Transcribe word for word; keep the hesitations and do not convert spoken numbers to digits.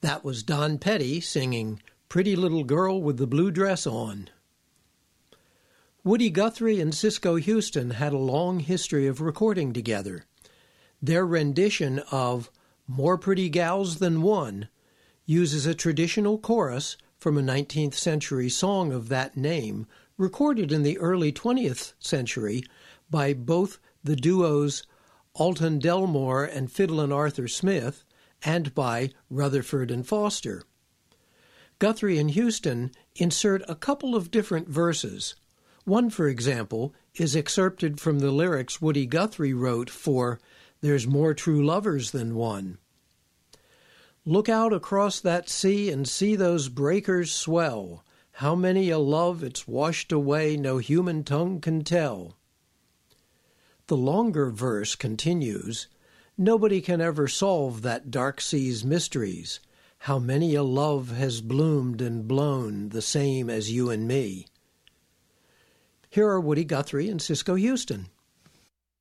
That was Don Petty singing Pretty Little Girl with the Blue Dress On. Woody Guthrie and Cisco Houston had a long history of recording together. Their rendition of More Pretty Gals Than One uses a traditional chorus from a nineteenth century song of that name, recorded in the early twentieth century by both the duos Alton Delmore and Fiddlin' Arthur Smith, and by Rutherford and Foster. Guthrie and Houston insert a couple of different verses. One, for example, is excerpted from the lyrics Woody Guthrie wrote for There's More True Lovers Than One. Look out across that sea and see those breakers swell. How many a love it's washed away no human tongue can tell. The longer verse continues, Nobody can ever solve that dark sea's mysteries. How many a love has bloomed and blown the same as you and me. Here are Woody Guthrie and Cisco Houston.